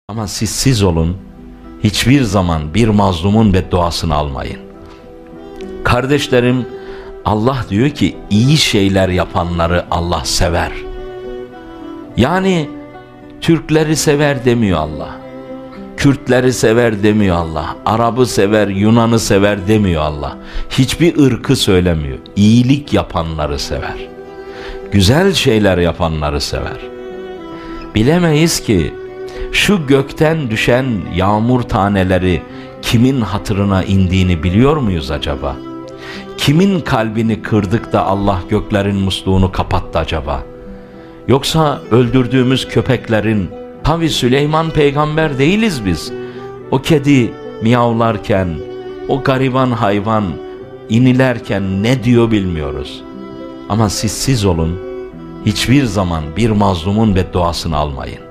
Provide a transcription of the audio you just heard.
Ama siz olun, hiçbir zaman bir mazlumun bedduasını almayın. Kardeşlerim, Allah diyor ki iyi şeyler yapanları Allah sever. Yani Türkleri sever demiyor Allah. Kürtleri sever demiyor Allah. Arap'ı sever, Yunan'ı sever demiyor Allah. Hiçbir ırkı söylemiyor. İyilik yapanları sever. Güzel şeyler yapanları sever. Bilemeyiz ki şu gökten düşen yağmur taneleri kimin hatırına indiğini biliyor muyuz acaba? Kimin kalbini kırdık da Allah göklerin musluğunu kapattı acaba? Yoksa öldürdüğümüz köpeklerin, tabi Süleyman peygamber değiliz biz. O kedi miyavlarken, o gariban hayvan inilerken ne diyor bilmiyoruz. Ama siz olun, hiçbir zaman bir mazlumun bedduasını almayın.